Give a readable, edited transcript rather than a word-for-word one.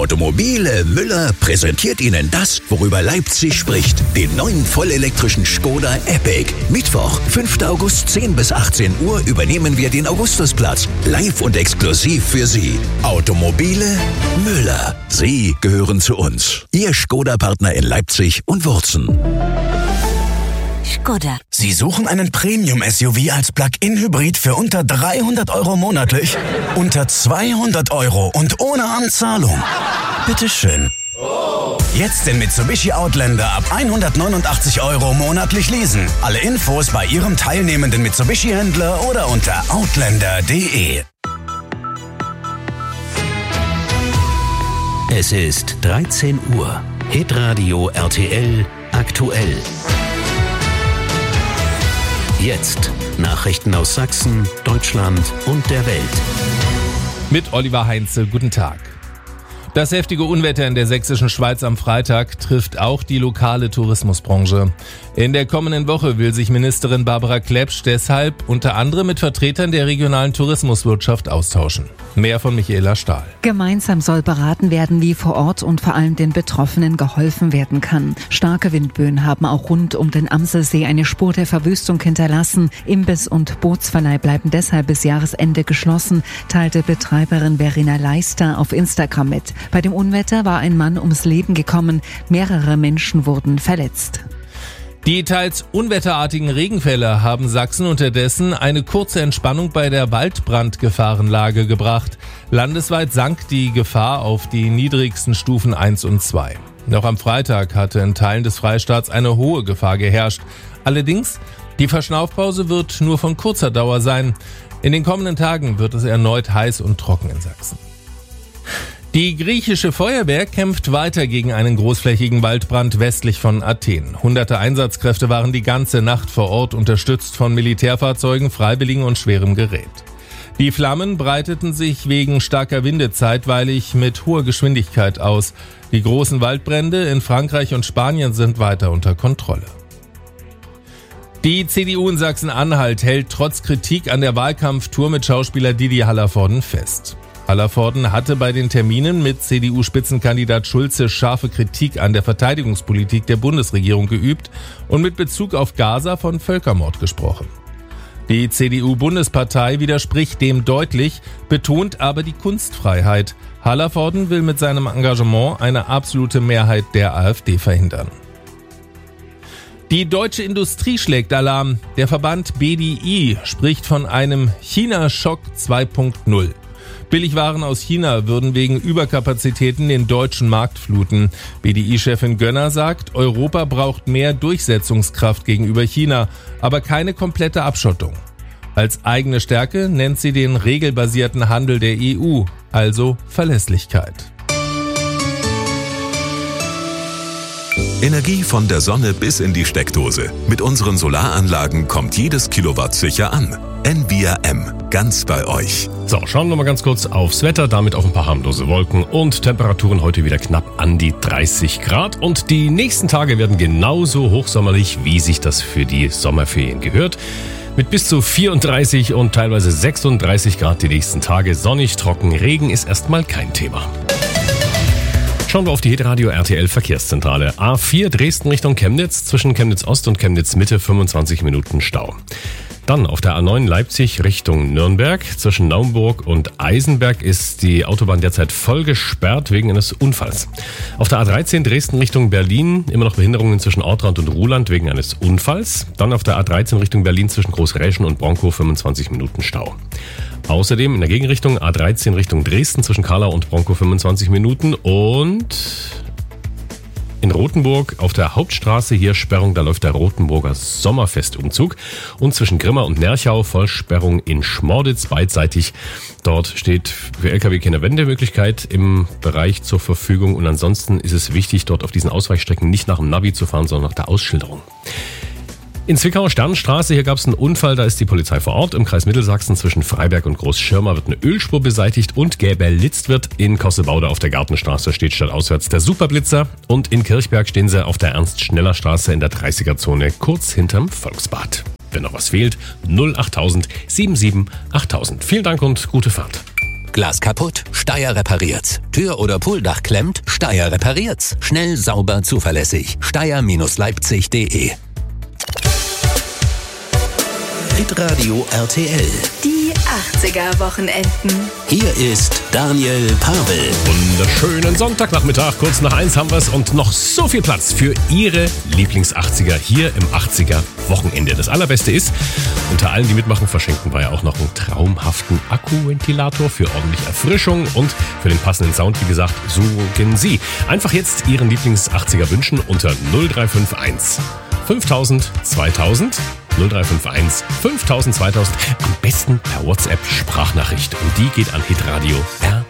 Automobile Müller präsentiert Ihnen das, worüber Leipzig spricht. Den neuen vollelektrischen Škoda Epic. Mittwoch, 5. August 10 bis 18 Uhr übernehmen wir den Augustusplatz. Live und exklusiv für Sie. Automobile Müller. Sie gehören zu uns. Ihr Škoda-Partner in Leipzig und Wurzen. Škoda. Sie suchen einen Premium-SUV als Plug-in-Hybrid für unter 300 € monatlich? Unter 200 € und ohne Anzahlung? Bitteschön. Jetzt den Mitsubishi Outlander ab 189 € monatlich leasen. Alle Infos bei Ihrem teilnehmenden Mitsubishi-Händler oder unter outlander.de. Es ist 13 Uhr. Hitradio RTL aktuell. Jetzt Nachrichten aus Sachsen, Deutschland und der Welt. Mit Oliver Heinze, guten Tag. Das heftige Unwetter in der sächsischen Schweiz am Freitag trifft auch die lokale Tourismusbranche. In der kommenden Woche will sich Ministerin Barbara Klepsch deshalb unter anderem mit Vertretern der regionalen Tourismuswirtschaft austauschen. Mehr von Michaela Stahl. Gemeinsam soll beraten werden, wie vor Ort und vor allem den Betroffenen geholfen werden kann. Starke Windböen haben auch rund um den Amselsee eine Spur der Verwüstung hinterlassen. Imbiss- und Bootsverleih bleiben deshalb bis Jahresende geschlossen, teilte Betreiberin Verena Leister auf Instagram mit. Bei dem Unwetter war ein Mann ums Leben gekommen, mehrere Menschen wurden verletzt. Die teils unwetterartigen Regenfälle haben Sachsen unterdessen eine kurze Entspannung bei der Waldbrandgefahrenlage gebracht. Landesweit sank die Gefahr auf die niedrigsten Stufen 1 und 2. Noch am Freitag hatte in Teilen des Freistaats eine hohe Gefahr geherrscht. Allerdings, die Verschnaufpause wird nur von kurzer Dauer sein. In den kommenden Tagen wird es erneut heiß und trocken in Sachsen. Die griechische Feuerwehr kämpft weiter gegen einen großflächigen Waldbrand westlich von Athen. Hunderte Einsatzkräfte waren die ganze Nacht vor Ort, unterstützt von Militärfahrzeugen, Freiwilligen und schwerem Gerät. Die Flammen breiteten sich wegen starker Winde zeitweilig mit hoher Geschwindigkeit aus. Die großen Waldbrände in Frankreich und Spanien sind weiter unter Kontrolle. Die CDU in Sachsen-Anhalt hält trotz Kritik an der Wahlkampftour mit Schauspieler Didi Hallervorden fest. Hallervorden hatte bei den Terminen mit CDU-Spitzenkandidat Schulze scharfe Kritik an der Verteidigungspolitik der Bundesregierung geübt und mit Bezug auf Gaza von Völkermord gesprochen. Die CDU-Bundespartei widerspricht dem deutlich, betont aber die Kunstfreiheit. Hallervorden will mit seinem Engagement eine absolute Mehrheit der AfD verhindern. Die deutsche Industrie schlägt Alarm. Der Verband BDI spricht von einem China-Schock 2.0. Billigwaren aus China würden wegen Überkapazitäten den deutschen Markt fluten. BDI-Chefin Gönner sagt, Europa braucht mehr Durchsetzungskraft gegenüber China, aber keine komplette Abschottung. Als eigene Stärke nennt sie den regelbasierten Handel der EU, also Verlässlichkeit. Energie von der Sonne bis in die Steckdose. Mit unseren Solaranlagen kommt jedes Kilowatt sicher an. NVRM, ganz bei euch. So, schauen wir mal ganz kurz aufs Wetter, damit auf ein paar harmlose Wolken und Temperaturen heute wieder knapp an die 30 Grad. Und die nächsten Tage werden genauso hochsommerlich, wie sich das für die Sommerferien gehört. Mit bis zu 34 und teilweise 36 Grad die nächsten Tage. Sonnig, trocken, Regen ist erstmal kein Thema. Schauen wir auf die Hitradio RTL Verkehrszentrale. A4 Dresden Richtung Chemnitz, zwischen Chemnitz Ost und Chemnitz Mitte 25 Minuten Stau. Dann auf der A9 Leipzig Richtung Nürnberg. Zwischen Naumburg und Eisenberg ist die Autobahn derzeit voll gesperrt wegen eines Unfalls. Auf der A13 Dresden Richtung Berlin immer noch Behinderungen zwischen Ortrand und Ruhland wegen eines Unfalls. Dann auf der A13 Richtung Berlin zwischen Großräschen und Bronkow 25 Minuten Stau. Außerdem in der Gegenrichtung A13 Richtung Dresden zwischen Karlau und Bronkow 25 Minuten und in Rothenburg auf der Hauptstraße hier Sperrung, da läuft der Rothenburger Sommerfestumzug und zwischen Grimma und Nerchau Vollsperrung in Schmorditz beidseitig. Dort steht für Lkw keine Wendemöglichkeit im Bereich zur Verfügung und ansonsten ist es wichtig, dort auf diesen Ausweichstrecken nicht nach dem Navi zu fahren, sondern nach der Ausschilderung. In Zwickau Sternenstraße, hier gab es einen Unfall, da ist die Polizei vor Ort. Im Kreis Mittelsachsen zwischen Freiberg und Großschirma wird eine Ölspur beseitigt und Gäbelitz wird in Kossebaude auf der Gartenstraße steht stadtauswärts der Superblitzer und in Kirchberg stehen sie auf der Ernst-Schneller-Straße in der 30er-Zone kurz hinterm Volksbad. Wenn noch was fehlt, 08000 77 8000. Vielen Dank und gute Fahrt. Glas kaputt? Steyr repariert's. Tür- oder Pooldach klemmt? Steyr repariert's. Schnell, sauber, zuverlässig. Steyr-Leipzig.de. Hitradio RTL. Die 80er-Wochenenden. Hier ist Daniel Pavel. Wunderschönen Sonntagnachmittag, kurz nach 1 haben wir es und noch so viel Platz für Ihre Lieblings-80er hier im 80er-Wochenende. Das Allerbeste ist, unter allen, die mitmachen, verschenken wir ja auch noch einen traumhaften Akkuventilator für ordentliche Erfrischung und für den passenden Sound, wie gesagt, suchen Sie. Einfach jetzt Ihren Lieblings-80er wünschen unter 0351 5000 2000. 0351 5000 2000. Am besten per WhatsApp Sprachnachricht. Und die geht an Hitradio RTL.